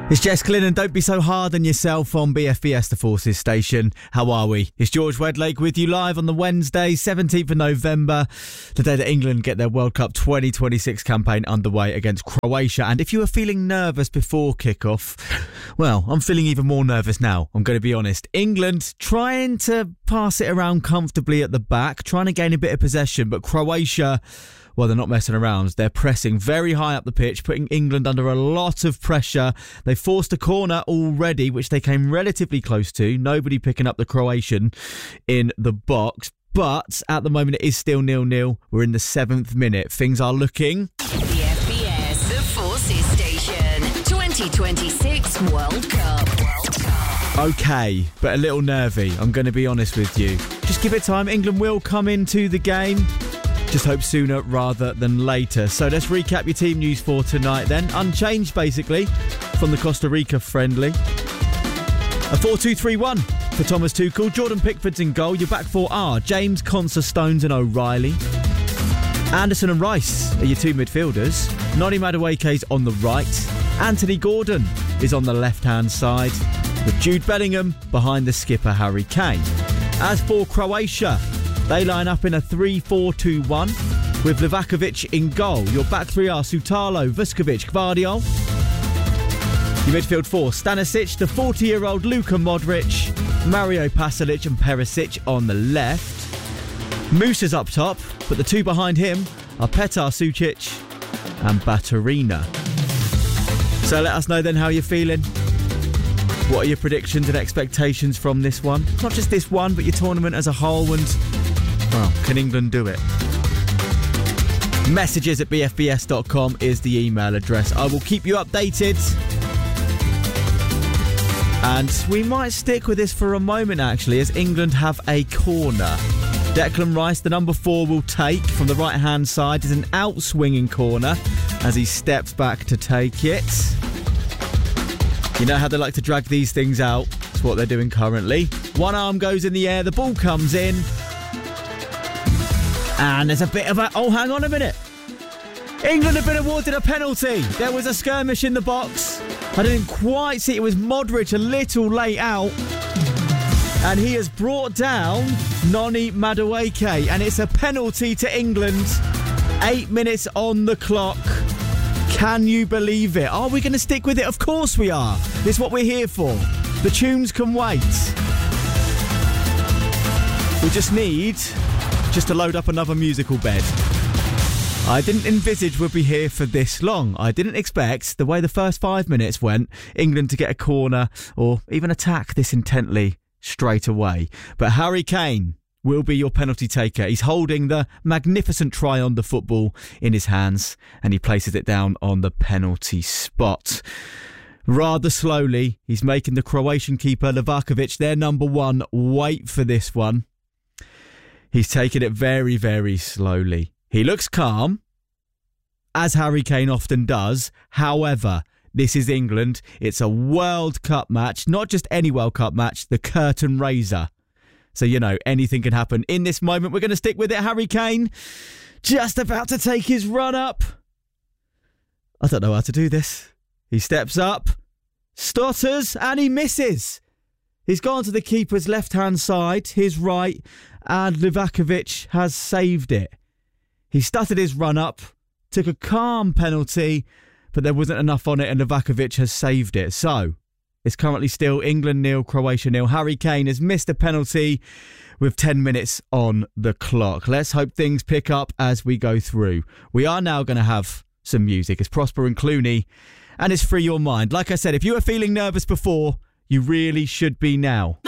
It's Jess Glynn and don't be so hard on yourself on BFBS, the Forces station. How are we? It's George Wedlake with you live on the Wednesday, 17th of November, the day that England get their World Cup 2026 campaign underway against Croatia. And if you were feeling nervous before kickoff, well, I'm feeling even more nervous now, I'm going to be honest. England trying to pass it around comfortably at the back, trying to gain a bit of possession, but Croatia, well, they're not messing around. They're pressing very high up the pitch, putting England under a lot of pressure. They forced a corner already, which they came relatively close to. Nobody picking up the Croatian in the box. But at the moment, it is still 0-0. We're in the 7th minute. Things are looking... The FBS, the Forces station. 2026 World Cup. Okay, but a little nervy. I'm going to be honest with you. Just give it time. England will come into the game. Just hope sooner rather than later. So let's recap your team news for tonight then. Unchanged basically from the Costa Rica friendly. A 4-2-3-1 for Thomas Tuchel. Jordan Pickford's in goal. Your back four are James, Konsa, Stones and O'Reilly. Anderson and Rice are your two midfielders. Noni Madueke's on the right. Anthony Gordon is on the left-hand side, with Jude Bellingham behind the skipper Harry Kane. As for Croatia, they line up in a 3-4-2-1 with Livakovic in goal. Your back three are Sutalo, Vuskovic, Gvardiol. Your midfield four, Stanisic, the 40-year-old Luka Modric, Mario Pasalic and Perisic on the left. Musa's up top, but the two behind him are Petar Sucic and Baturina. So let us know then how you're feeling. What are your predictions and expectations from this one? Not just this one, but your tournament as a whole, and well, can England do it? Messages at bfbs.com is the email address. I will keep you updated. And we might stick with this for a moment, actually, as England have a corner. Declan Rice, the number 4, will take from the right-hand side. It's an out-swinging corner as he steps back to take it. You know how they like to drag these things out. That's what they're doing currently. One arm goes in the air, the ball comes in. And there's a bit of a... Oh, hang on a minute. England have been awarded a penalty. There was a skirmish in the box. I didn't quite see it. It was Modric a little late out. And he has brought down Noni Madueke. And it's a penalty to England. 8 minutes on the clock. Can you believe it? Are we going to stick with it? Of course we are. This is what we're here for. The tunes can wait. We just need... just to load up another musical bed. I didn't envisage we'd be here for this long. I didn't expect, the way the first 5 minutes went, England to get a corner or even attack this intently straight away. But Harry Kane will be your penalty taker. He's holding the magnificent try on the football in his hands and he places it down on the penalty spot. Rather slowly, he's making the Croatian keeper Livakovic, their number 1, wait for this one. He's taking it very, very slowly. He looks calm, as Harry Kane often does. However, this is England. It's a World Cup match, not just any World Cup match, the curtain raiser. So, you know, anything can happen. In this moment, we're going to stick with it. Harry Kane, just about to take his run up. I don't know how to do this. He steps up, stutters, and he misses. He's gone to the keeper's left-hand side, his right, and Livakovic has saved it. He stuttered his run-up, took a calm penalty, but there wasn't enough on it, and Livakovic has saved it. So, it's currently still England 0, Croatia 0. Harry Kane has missed a penalty with 10 minutes on the clock. Let's hope things pick up as we go through. We are now going to have some music. It's Prosper and Clooney, and it's Free Your Mind. Like I said, if you were feeling nervous before, you really should be now.